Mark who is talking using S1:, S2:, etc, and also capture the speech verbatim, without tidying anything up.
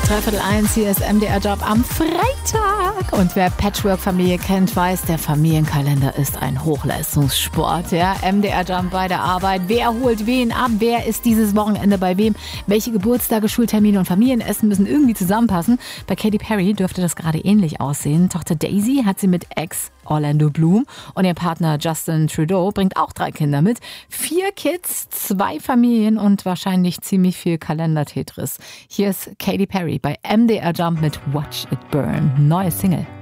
S1: Dreiviertel eins, hier ist M D R Job am Freitag. Und wer Patchwork-Familie kennt, weiß, der Familienkalender ist ein Hochleistungssport. Ja, M D R Job bei der Arbeit. Wer holt wen ab? Wer ist dieses Wochenende bei wem? Welche Geburtstage, Schultermine und Familienessen müssen irgendwie zusammenpassen? Bei Katy Perry dürfte das gerade ähnlich aussehen. Tochter Daisy hat sie mit Ex Orlando Bloom und ihr Partner Justin Trudeau bringt auch drei Kinder mit. Vier Kids, zwei Familien und wahrscheinlich ziemlich viel Kalender-Tetris. Hier ist Katy Perry bei M D R Jump mit Watch It Burn. Neue Single.